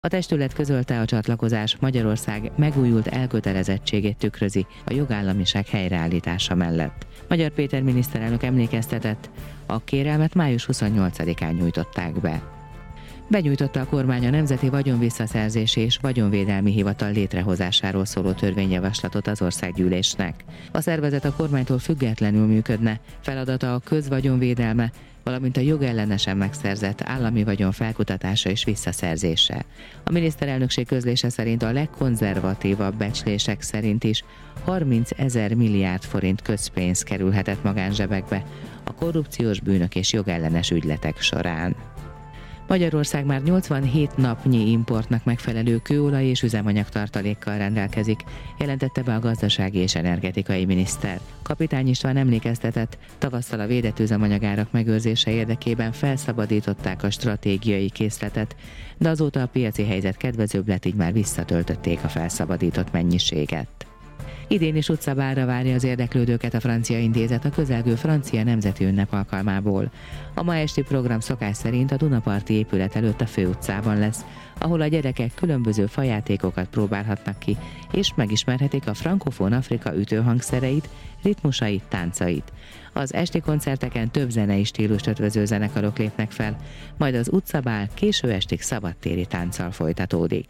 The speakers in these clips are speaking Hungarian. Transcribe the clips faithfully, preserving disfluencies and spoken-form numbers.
A testület közölte, a csatlakozás Magyarország megújult elkötelezettségét tükrözi a jogállamiság helyreállítása mellett. Magyar Péter miniszterelnök emlékeztetett, a kérelmet május huszonnyolcadikán nyújtották be. Benyújtotta a kormány a Nemzeti Vagyonvisszaszerzési és Vagyonvédelmi Hivatal létrehozásáról szóló törvényjavaslatot az országgyűlésnek. A szervezet a kormánytól függetlenül működne, feladata a közvagyonvédelme, valamint a jogellenesen megszerzett állami vagyon felkutatása és visszaszerzése. A miniszterelnökség közlése szerint a legkonzervatívabb becslések szerint is harmincezer milliárd forint közpénz kerülhetett magánzsebekbe a korrupciós bűnök és jogellenes ügyletek során. Magyarország már nyolcvanhét napnyi importnak megfelelő kőolaj és üzemanyag tartalékkal rendelkezik, jelentette be a gazdasági és energetikai miniszter. Kapitány István emlékeztetett, tavasszal a védett üzemanyagárak megőrzése érdekében felszabadították a stratégiai készletet, de azóta a piaci helyzet kedvezőbb lett, így már visszatöltötték a felszabadított mennyiséget. Idén is utcabálra várja az érdeklődőket a Francia Intézet a közelgő francia nemzeti ünnep alkalmából. A ma esti program szokás szerint a Dunaparti épület előtt a főutcában lesz, ahol a gyerekek különböző fajátékokat próbálhatnak ki, és megismerhetik a frankofón Afrika ütőhangszereit, ritmusait, táncait. Az esti koncerteken több zenei stílust ötvöző zenekarok lépnek fel, majd az utcabál késő estig szabadtéri tánccal folytatódik.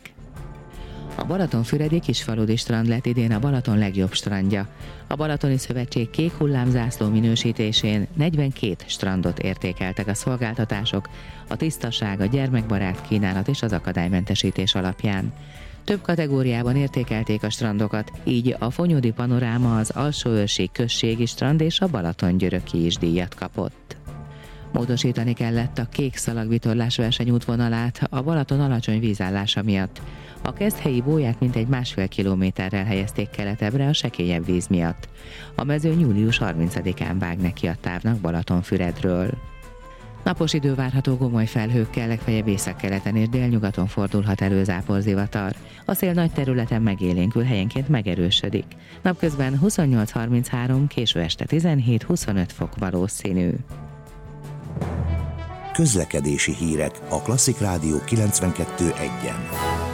A Balatonfüredi kisfaludi strand lett idén a Balaton legjobb strandja. A Balatoni Szövetség kék hullámzászló minősítésén negyvenkét strandot értékeltek a szolgáltatások, a tisztaság, a gyermekbarát kínálat és az akadálymentesítés alapján. Több kategóriában értékelték a strandokat, így a Fonyódi Panoráma, az Alsóőrség községi strand és a Balatongyöröki is díjat kapott. Módosítani kellett a kék szalagvitorlás versenyútvonalát a Balaton alacsony vízállása miatt. A Keszthelyi bóját mintegy másfél kilométerrel helyezték keletebbre a sekélyebb víz miatt. A mezőny július harmincadikán vág neki a távnak Balatonfüredről. Napos idő várható gomoly felhőkkel, legfeljebb északkeleten és délnyugaton fordulhat elő záporzivatar. A szél nagy területen megélénkül, helyenként megerősödik. Napközben huszonnyolc harminchárom, késő este tizenhét huszonöt fok valószínű. Közlekedési hírek a Klasszik Rádió kilencvenkettő egyen.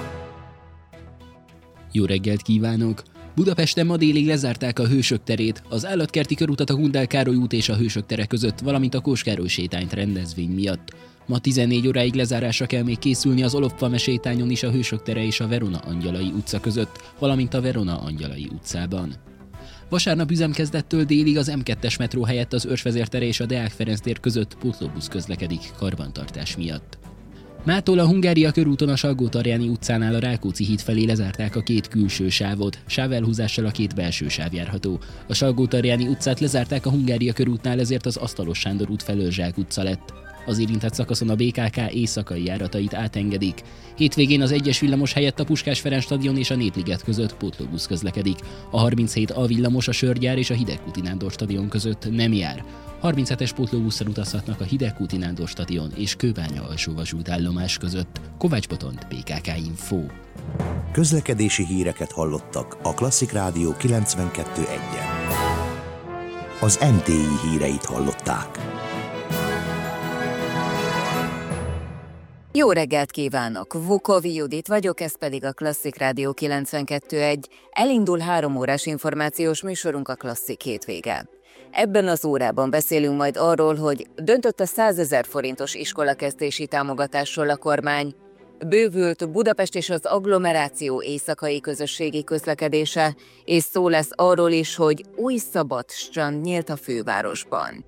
Jó reggelt kívánok! Budapesten ma délig lezárták a Hősök terét, az állatkerti körutat a Gundel Károly út és a Hősök tere között, valamint a Kós Károly sétányt rendezvény miatt. Ma tizennégy óráig lezárásra kell még készülni az Olofpalme sétányon is a Hősök tere és a Verona Angyalai utca között, valamint a Verona Angyalai utcában. Vasárnap üzemkezdettől délig az em kettes metró helyett az Őrsvezér tere és a Deák Ferenc tér között pótlóbusz közlekedik karbantartás miatt. Mától a Hungária körúton a Salgó-Tarjáni utcánál a Rákóczi híd felé lezárták a két külső sávot, sávelhúzással a két belső sáv járható. A Salgó-Tarjáni utcát lezárták a Hungária körútnál, ezért az Asztalos Sándor út felől Zsák utca lett. Az érintett szakaszon a bé ká ká éjszakai járatait átengedik. Hétvégén az egyes villamos helyett a Puskás Ferenc stadion és a Népliget között pótlóbusz közlekedik. A harminchét A villamos a Sörgyár és a Hidegkúti Nándor stadion között nem jár. harminchetes pótlóbusszal utazhatnak a Hidegkúti Nándor stadion és Kőbánya alsó vasútállomás között. Kovács Botont, bé ká ká Info. Közlekedési híreket hallottak a Klasszik Rádió kilencvenkettő egyen. Az en té i híreit hallották. Jó reggelt kívánok! Vukovi Judit vagyok, ez pedig a Klasszik Rádió kilencvenkettő egy. Elindul három órás információs műsorunk, a Klasszik hétvége. Ebben az órában beszélünk majd arról, hogy döntött a százezer forintos iskolakezdési támogatásról a kormány, bővült Budapest és az agglomeráció éjszakai közösségi közlekedése, és szó lesz arról is, hogy új szabad strand nyílt a fővárosban.